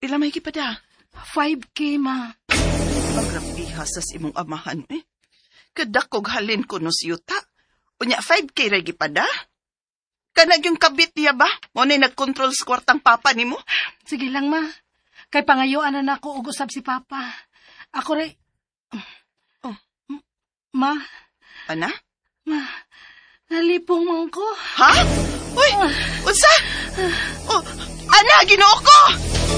Pila may gipada? 5K, ma. Pagrapiha sa imong amahan, eh. Kadakog halin ko no siyuta. Unya 5K ray gipada? Kanag yung kabit niya ba? Mo na nag-control sa kwartang papa ni mo? Sige lang, ma. Kay pangayuan na nako ug usab si papa. Ako ray... Oh. Ma, Ana? ma, nalipong man ko. Ha? Uy! Unsa? Oh, ana, Ginoo ko!